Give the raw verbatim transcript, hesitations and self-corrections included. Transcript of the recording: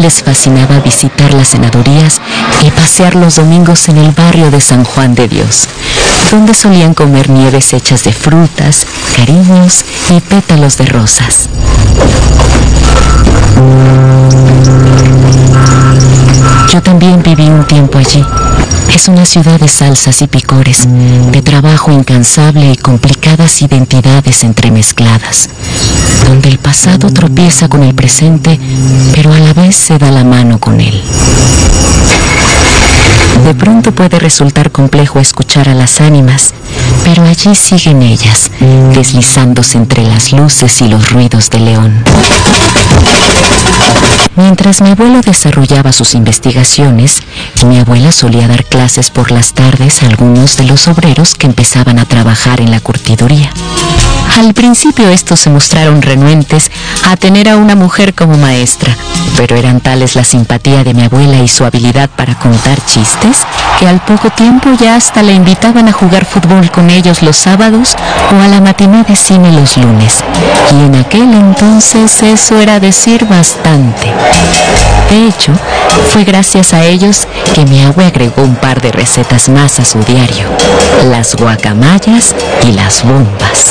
les fascinaba visitar las senadurías y pasear los domingos en el barrio de San Juan de Dios, donde solían comer nieves hechas de frutas, cariños y pétalos de rosas. Yo también viví un tiempo allí. Es una ciudad de salsas y picores, de trabajo incansable y complicadas identidades entremezcladas, donde el pasado tropieza con el presente, pero a la vez se da la mano con él. De pronto puede resultar complejo escuchar a las ánimas, pero allí siguen ellas, deslizándose entre las luces y los ruidos de León. Mientras mi abuelo desarrollaba sus investigaciones, mi abuela solía dar clases por las tardes a algunos de los obreros que empezaban a trabajar en la curtiduría. Al principio estos se mostraron renuentes a tener a una mujer como maestra, pero eran tales la simpatía de mi abuela y su habilidad para contar chistes, que al poco tiempo ya hasta le invitaban a jugar fútbol con ellos los sábados o a la matiné de cine los lunes. Y en aquel entonces eso era decir bastante. De hecho, fue gracias a ellos que mi abue agregó un par de recetas más a su diario: las guacamayas y las bombas.